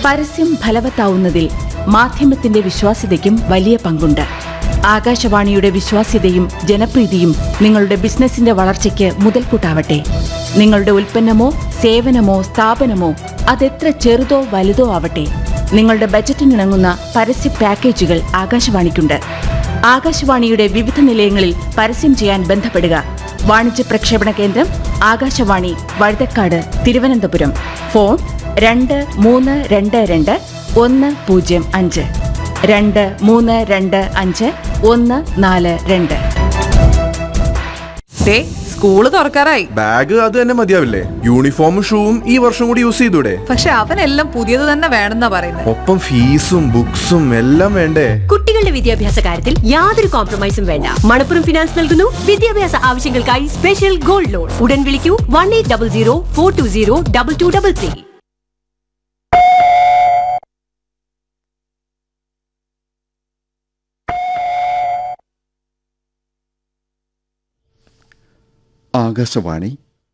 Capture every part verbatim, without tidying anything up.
പരസ്യം ഫലവത്താവുന്നതിൽ മാധ്യമത്തിന്റെ വിശ്വാസ്യതയ്ക്കും വലിയ പങ്കുണ്ട്. ആകാശവാണിയുടെ വിശ്വാസ്യതയും ജനപ്രീതിയും നിങ്ങളുടെ ബിസിനസിന്റെ വളർച്ചയ്ക്ക് മുതൽക്കൂട്ടാവട്ടെ. നിങ്ങളുടെ ഉൽപ്പന്നമോ സേവനമോ സ്ഥാപനമോ അതെത്ര ചെറുതോ വലുതോ ആവട്ടെ, നിങ്ങളുടെ ബജറ്റിനിണങ്ങുന്ന പരസ്യ പാക്കേജുകൾ ആകാശവാണിക്കുണ്ട്. ആകാശവാണിയുടെ വിവിധ നിലയങ്ങളിൽ പരസ്യം ചെയ്യാൻ ബന്ധപ്പെടുക. വാണിജ്യ പ്രക്ഷേപണ കേന്ദ്രം ആകാശവാണി, വഴുതക്കാട്, തിരുവനന്തപുരം. ഫോൺ രണ്ട് മൂന്ന് രണ്ട് രണ്ട് ഒന്ന് പൂജ്യം അഞ്ച് രണ്ട് മൂന്ന് രണ്ട് അഞ്ച് ഒന്ന് നാല് രണ്ട്. സ്കൂള് തുറക്കാറായി. ബാഗ് അത് തന്നെ മതിയാവില്ലേ? യൂണിഫോമും ഷൂവും ഈ വർഷം കൂടി യൂസ് ചെയ്തൂടെ? പക്ഷെ അവനെല്ലാം പുതിയത് തന്നെ വേണമെന്നാ പറയുന്നത്. ഒപ്പം ഫീസും ബുക്സും എല്ലാം വേണ്ടേ? കുട്ടികളുടെ വിദ്യാഭ്യാസ കാര്യത്തിൽ യാതൊരു കോംപ്രമൈസും വേണ്ട. മണപ്പുറം ഫിനാൻസ് നൽകുന്നു വിദ്യാഭ്യാസ ആവശ്യങ്ങൾക്കായി സ്പെഷ്യൽ ഗോൾഡ് ലോൺ. ഉടൻ വിളിക്കൂ one eight double zero four to zero double two double three. Akashvani.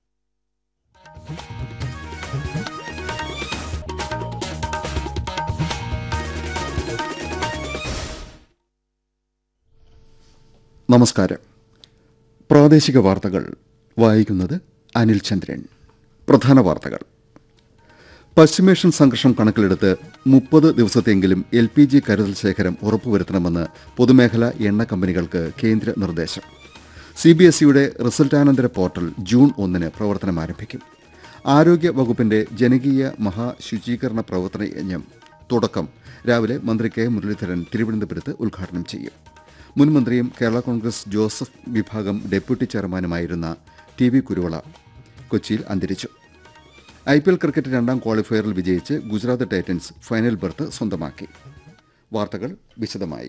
നമസ്കാരം. പ്രാദേശിക വാർത്തകൾ വായിക്കുന്നത് അനിൽ ചന്ദ്രൻ. പ്രധാന വാർത്തകൾ. പശ്ചിമേഷ്യൻ സംഘർഷം കണക്കിലെടുത്ത് മുപ്പത് ദിവസത്തെങ്കിലും എൽ പി ജി കരുതൽ ശേഖരം ഉറപ്പുവരുത്തണമെന്ന് പൊതുമേഖലാ എണ്ണ കമ്പനികൾക്ക് കേന്ദ്ര നിർദ്ദേശം. സി ബി എസ് ഇയുടെ റിസൾട്ടാനന്തര പോർട്ടൽ ജൂൺ ഒന്നിന് പ്രവർത്തനം ആരംഭിക്കും. ആരോഗ്യ വകുപ്പിന്റെ ജനകീയ മഹാശുചീകരണ പ്രവർത്തന യജ്ഞം തുടക്കം രാവിലെ മന്ത്രി കെ മുരളീധരൻ തിരുവനന്തപുരത്ത് ഉദ്ഘാടനം ചെയ്യും. മുൻ മന്ത്രിയും കേരള കോൺഗ്രസ് ജോസഫ് വിഭാഗം ഡെപ്യൂട്ടി ചെയർമാനുമായിരുന്ന ടി വി കുരുവള കൊച്ചിയിൽ അന്തരിച്ചു. ഐ പി എൽ ക്രിക്കറ്റ് രണ്ടാം ക്വാളിഫയറിൽ വിജയിച്ച് ഗുജറാത്ത് ടൈറ്റൻസ് ഫൈനൽ ബർത്ത് സ്വന്തമാക്കി. വാർത്തകൾ വിശദമായി.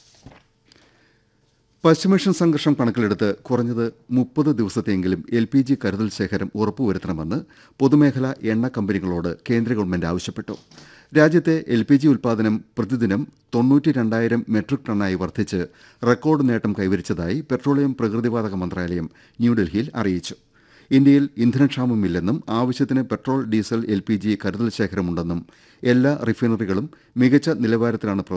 പശ്ചിമേഷ്യൻ സംഘർഷം കണക്കിലെടുത്ത് കുറഞ്ഞത് മുപ്പത് ദിവസത്തെങ്കിലും എൽ പി ജി കരുതൽ ശേഖരം ഉറപ്പുവരുത്തണമെന്ന് പൊതുമേഖലാ എണ്ണ കമ്പനികളോട് കേന്ദ്ര ഗവൺമെന്റ് ആവശ്യപ്പെട്ടു. രാജ്യത്തെ എൽ പി ജി ഉൽപ്പാദനം പ്രതിദിനം തൊണ്ണൂറ്റി രണ്ടായിരം മെട്രിക് ടണ്ണായി വർദ്ധിച്ച് റെക്കോർഡ് നേട്ടം കൈവരിച്ചതായി പെട്രോളിയം പ്രകൃതിവാതക മന്ത്രാലയം ന്യൂഡൽഹിയിൽ അറിയിച്ചു. ഇന്ത്യയിൽ ഇന്ധനക്ഷാമമില്ലെന്നും ആവശ്യത്തിന് petrol, diesel, L P G കരുതൽ ശേഖരമുണ്ടെന്നും എല്ലാ റിഫൈനറികളും മികച്ച നിലവാരത്തിലാണ്